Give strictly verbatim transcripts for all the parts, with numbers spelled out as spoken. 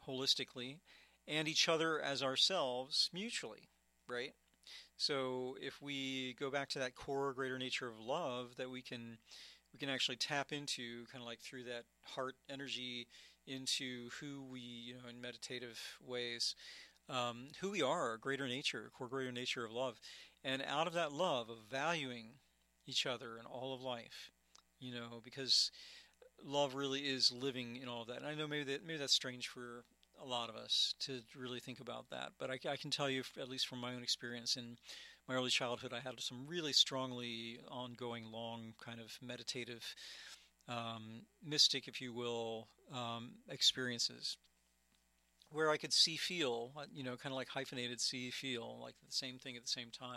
holistically, and each other as ourselves mutually, right? So if we go back to that core greater nature of love that we can we can actually tap into kind of like through that heart energy into who we, you know, in meditative ways, um, who we are, greater nature, core greater nature of love. And out of that love of valuing each other and all of life, you know, because love really is living in all of that. And I know maybe that maybe that's strange for a lot of us to really think about that, but I, I can tell you, at least from my own experience in my early childhood, I had some really strongly ongoing, long, kind of meditative, um, mystic, if you will, um, experiences where I could see, feel, uh, you know, kind of like hyphenated see, feel, like the same thing at the same time.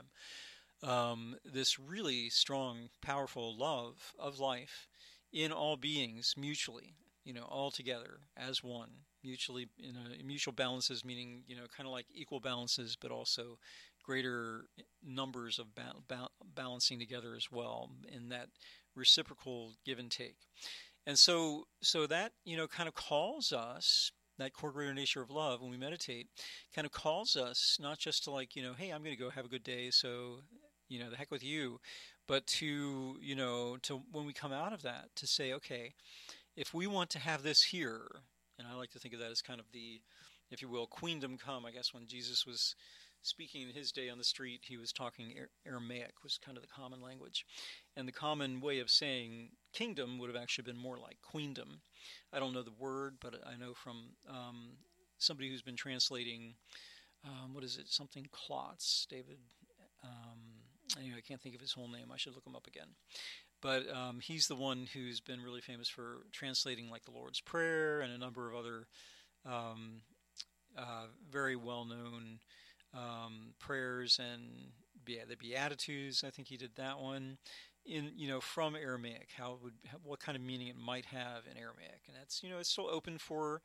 Um, this really strong, powerful love of life in all beings mutually, you know, all together as one, mutually, in a mutual balances, meaning, you know, kind of like equal balances, but also greater numbers of ba- ba- balancing together as well in that reciprocal give and take. And so, so that, you know, kind of calls us, that core greater nature of love when we meditate, kind of calls us not just to like, you know, hey, I'm going to go have a good day, so, you know, the heck with you, but to, you know, to when we come out of that, to say, okay, if we want to have this here, and I like to think of that as kind of the, if you will, queendom come. I guess when Jesus was speaking in his day on the street, he was talking Aramaic, was kind of the common language. And the common way of saying kingdom would have actually been more like queendom. I don't know the word, but I know from um, somebody who's been translating, um, what is it, something Klotz, David. Um, anyway, I can't think of his whole name. I should look him up again. But um, he's the one who's been really famous for translating like the Lord's Prayer and a number of other um, uh, very well-known um, prayers and yeah, the Beatitudes. I think he did that one in, you know, from Aramaic. How it would, what kind of meaning it might have in Aramaic, and that's, you know, it's still open for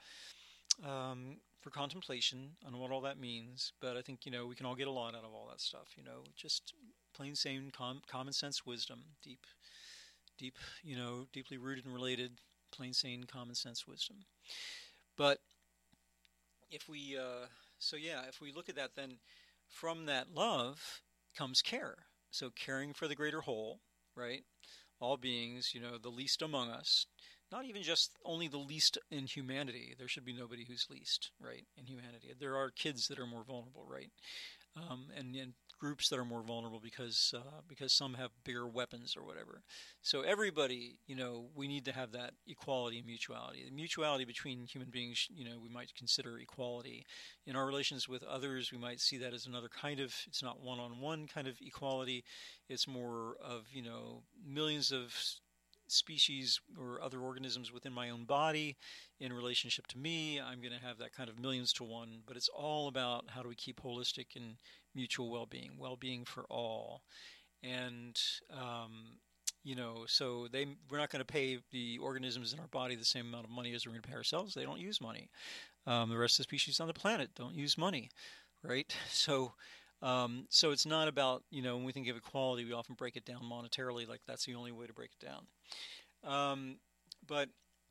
um, for contemplation on what all that means. But I think, you know, we can all get a lot out of all that stuff. You know, just plain sane com- common sense wisdom, deep, deep, you know, deeply rooted and related, plain sane common sense wisdom. But if we, uh, so yeah, if we look at that, then from that love comes care. So caring for the greater whole, right? All beings, you know, the least among us, not even just only the least in humanity. There should be nobody who's least, right, in humanity. There are kids that are more vulnerable, right? Um, and, and groups that are more vulnerable because uh, because some have bigger weapons or whatever. So everybody, you know, we need to have that equality and mutuality. The mutuality between human beings, you know, we might consider equality. In our relations with others, we might see that as another kind of, it's not one-on-one kind of equality. It's more of, you know, millions of species or other organisms within my own body in relationship to me. I'm going to have that kind of millions to one, but it's all about how do we keep holistic and mutual well-being, well-being for all. And um, you know, so they we're not going to pay the organisms in our body the same amount of money as we're going to pay ourselves. They don't use money. Um, the rest of the species on the planet don't use money, right? So um, so it's not about, you know, when we think of equality, we often break it down monetarily, like that's the only way to break it down. Um, but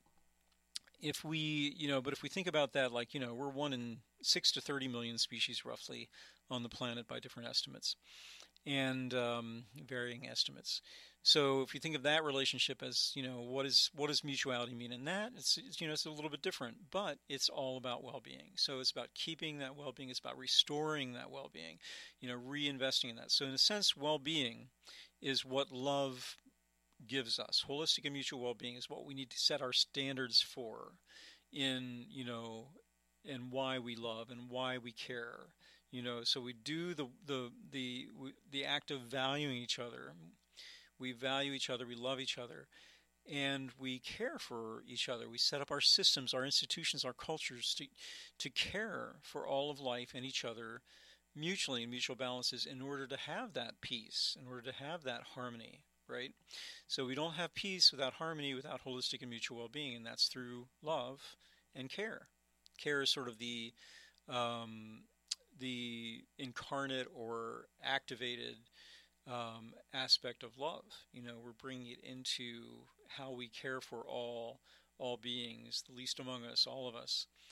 if we, you know, but if we think about that, like, you know, we're one in six to thirty million species roughly on the planet by different estimates and um, varying estimates. So if you think of that relationship as, you know, what is what does mutuality mean in that? It's, it's you know, it's a little bit different, but it's all about well-being. So it's about keeping that well-being. It's about restoring that well-being, you know, reinvesting in that. So in a sense, well-being is what love gives us. Holistic and mutual well-being is what we need to set our standards for in, you know, and why we love and why we care. You know, so we do the the the the act of valuing each other. We value each other, we love each other, and we care for each other. We set up our systems, our institutions, our cultures to to care for all of life and each other mutually in mutual balances in order to have that peace, in order to have that harmony, right? So we don't have peace without harmony, without holistic and mutual well-being, and that's through love and care. Care is sort of the um, the incarnate or activated um, aspect of love. You know, we're bringing it into how we care for all all beings, the least among us, all of us.